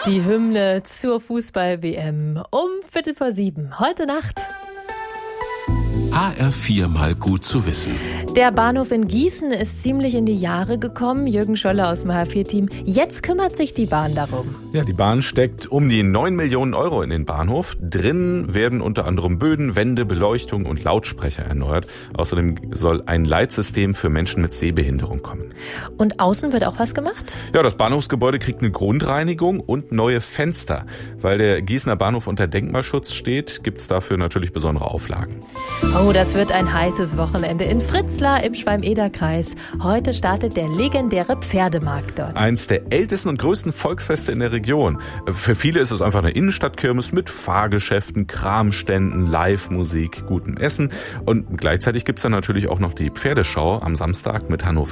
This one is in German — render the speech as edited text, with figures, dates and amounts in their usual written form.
Die Hymne zur Fußball-WM um 6:15 heute Nacht. HR4 mal gut zu wissen. Der Bahnhof in Gießen ist ziemlich in die Jahre gekommen. Jürgen Scholler aus dem HR4-Team. Jetzt kümmert sich die Bahn darum. Ja, die Bahn steckt um die 9 Millionen Euro in den Bahnhof. Drin werden unter anderem Böden, Wände, Beleuchtung und Lautsprecher erneuert. Außerdem soll ein Leitsystem für Menschen mit Sehbehinderung kommen. Und außen wird auch was gemacht? Ja, das Bahnhofsgebäude kriegt eine Grundreinigung und neue Fenster. Weil der Gießener Bahnhof unter Denkmalschutz steht, gibt's dafür natürlich besondere Auflagen. Oh, das wird ein heißes Wochenende in Fritzlar im Schwalm-Eder-Kreis. Heute startet der legendäre Pferdemarkt dort. Eins der ältesten und größten Volksfeste in der Region. Für viele ist es einfach eine Innenstadtkirmes mit Fahrgeschäften, Kramständen, Live-Musik, gutem Essen. Und gleichzeitig gibt's dann natürlich auch noch die Pferdeschau am Samstag mit Hannover